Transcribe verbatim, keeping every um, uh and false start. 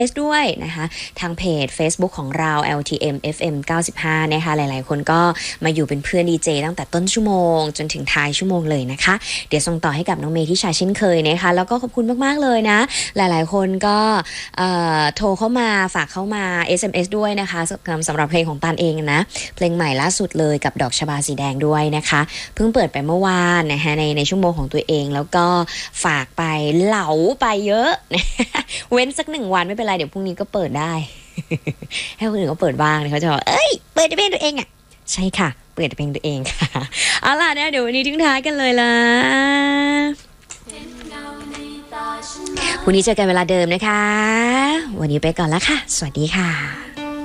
ด้วยนะคะทางเพจ Facebook ของเรา แอล ที เอ็ม เอฟ เอ็ม เก้าสิบห้านะคะหลายๆคนก็มาอยู่เป็นเพื่อนดีเจตั้งแต่ต้นชั่วโมงจนถึงท้ายชั่วโมงเลยนะคะเดี๋ยวส่งต่อให้กับน้องเมย์ที่ชาเช่นเคยนะคะแล้วก็ขอบคุณมากๆเลยนะหลายๆคนก็โทรเข้ามาฝากเข้ามา เอส เอ็ม เอส ด้วยนะคะสำหรับเพลงของตาลเองนะเพลงใหม่ล่าสุดเลยกับดอกชบาสีแดงด้วยนะคะเพิ่งเปิดไปเมื่อวานนะคะในในชั่วโมงของตัวเองแล้วก็ฝากไปเหลาไปเยอะ เว้นสักหนึ่งวันไม่เป็นไรเดี๋ยวพรุ่งนี้ก็เปิดได้ ให้คนอื่นก็เปิดบ้างเขาจะบอกเอ้ยเปิดเพลงตัวเองอ่ะใช่ค่ะเปิดเพลงตัวเองค่ะเอาล่ะเนี่ยเดี๋ยววันนี้ทิ้งท้ายกันเลยล่ะพรุ่งนี้เจอกันเวลาเดิมนะคะวันนี้ไปก่อนแล้วค่ะสวัสดีค่ะ